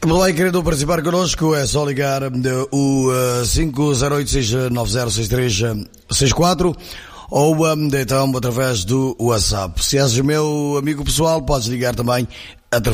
Bem, querido participar connosco, é só ligar o 508-690-6364 ou então através do WhatsApp. Se és meu amigo pessoal, podes ligar também